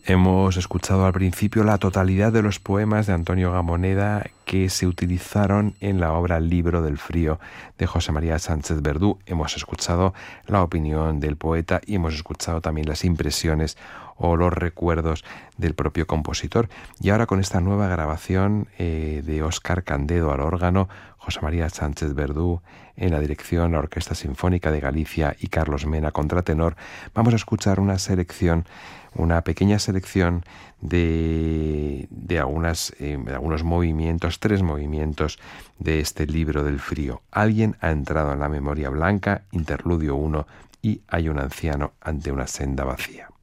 Hemos escuchado al principio la totalidad de los poemas de Antonio Gamoneda que se utilizaron en la obra Libro del Frío de José María Sánchez Verdú. Hemos escuchado la opinión del poeta y hemos escuchado también las impresiones o los recuerdos del propio compositor. Y ahora con esta nueva grabación de Óscar Candedo al órgano, José María Sánchez Verdú en la dirección, la Orquesta Sinfónica de Galicia y Carlos Mena contratenor, vamos a escuchar una pequeña selección de algunos movimientos, 3 movimientos de este Libro del Frío. Alguien ha entrado en la memoria blanca, interludio 1, y hay un anciano ante una senda vacía.